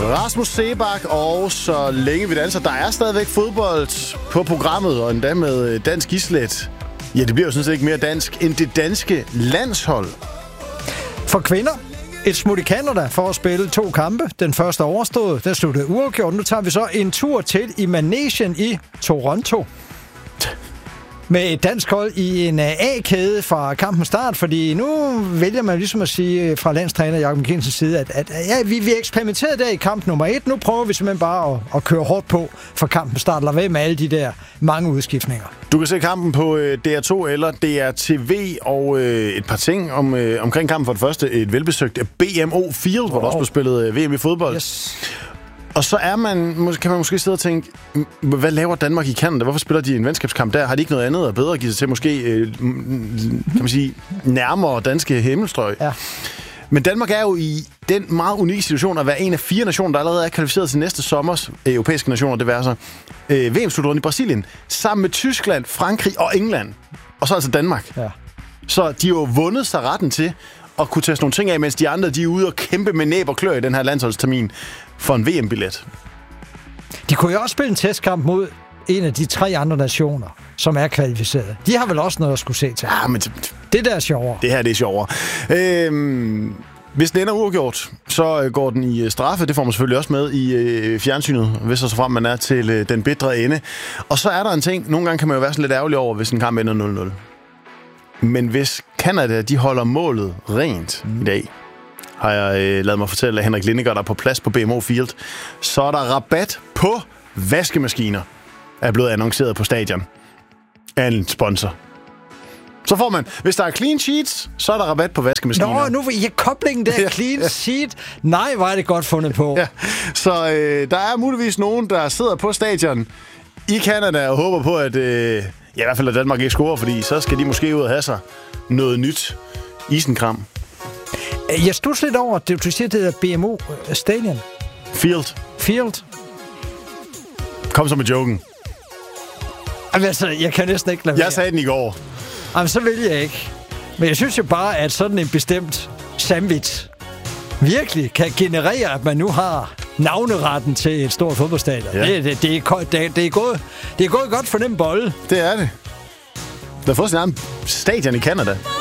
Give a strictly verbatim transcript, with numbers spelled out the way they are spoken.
Rasmus Seebach, og så længe vi danser. Der er stadigvæk fodbold på programmet, og endda med dansk islet. Ja, det bliver jo sådan set ikke mere dansk end det danske landshold. For kvinder, et smut i Canada for at spille to kampe. Den første overstået, der sluttede uafgjort. Nu tager vi så en tur til i Managen i Toronto. Med et dansk hold i en A-kæde fra kampens start, fordi nu vælger man ligesom at sige fra landstræner Jakob Kinsens side, at, at ja, vi, vi eksperimenterede der i kamp nummer et. Nu prøver vi simpelthen bare at, at køre hårdt på for kampens start. Lad være med alle de der mange udskiftninger. Du kan se kampen på D R to eller D R T V, og øh, et par ting om, øh, omkring kampen. For det første et velbesøgt B M O Field, wow. Hvor der også blev spillet V M i fodbold. Yes. Og så er man, kan man måske sidde og tænke, hvad laver Danmark i Canada? Hvorfor spiller de en venskabskamp der? Har de ikke noget andet og bedre at give sig til måske, kan man sige, nærmere danske himmelstrøg? Ja. Men Danmark er jo i den meget unikke situation at være en af fire nationer, der allerede er kvalificeret til næste sommers europæiske nationer, det vil altså V M-slutrunden i Brasilien, sammen med Tyskland, Frankrig og England. Og så altså Danmark. Ja. Så de har jo vundet sig retten til at kunne tage sådan nogle ting af, mens de andre de er ude og kæmpe med næb og klør i den her landsholdstermin for en V M-billet. De kunne jo også spille en testkamp mod en af de tre andre nationer, som er kvalificeret. De har vel også noget at skulle se til. Ja, men det der er sjovere. Det her det er sjovere. Øhm, hvis den ender uafgjort, så går den i straffe. Det får man selvfølgelig også med i øh, fjernsynet, hvis så frem man er til øh, den bitre ende. Og så er der en ting. Nogle gange kan man jo være sådan lidt ærgerlig over, hvis en kamp ender nul nul. Men hvis Canada, de holder målet rent mm. i dag, har jeg øh, ladet mig fortælle, at Henrik Lindegaard er på plads på B M O Field, så er der rabat på vaskemaskiner, er blevet annonceret på stadion af en sponsor. Så får man, hvis der er clean sheets, så er der rabat på vaskemaskiner. Nå, nu er koblingen der, clean sheet. Nej, hvor er det godt fundet på. Ja. Så øh, der er muligvis nogen, der sidder på stadion i Canada og håber på, at øh, ja, i hvert fald at Danmark ikke scorer, fordi så skal de måske ud og have sig noget nyt isenkram. Jeg stod lidt over, det du siger, det hedder B M O Stadion. Field. Field. Kom så med joken. Altså, jeg kan næsten ikke lade Jeg sagde den i går. Jamen, så vil jeg ikke. Men jeg synes jo bare, at sådan en bestemt sandwich virkelig kan generere, at man nu har navneretten til et stort fodboldstadion. Ja. Det, det, det, er, det, det, er gået, det er gået godt for den bolle. Det er det. Der har fået sin egen stadion i Canada.